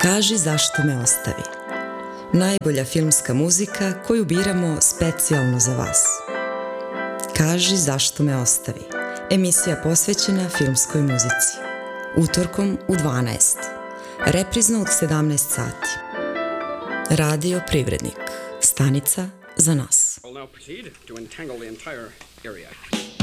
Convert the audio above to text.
Kaži zašto me ostavi. Najbolja filmska muzika koju biramo specijalno za vas. Kaži zašto me ostavi. Emisija posvećena filmskoj muzici. Utorkom u 12. Reprizno od 17 sati. Radio Privrednik. Stanica za nas. We'll now proceed to entangle the entire area.